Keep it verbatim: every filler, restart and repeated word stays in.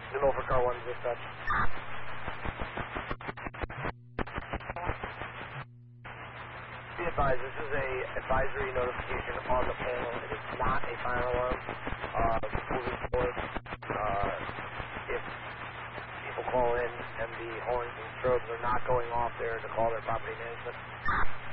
New Milford Car one, dispatch. Be advised, this is a advisory notification on the panel. It is not a fire alarm. Uh, moving forward, uh, if people call in and the horns and strobes are not going off there to call their property management,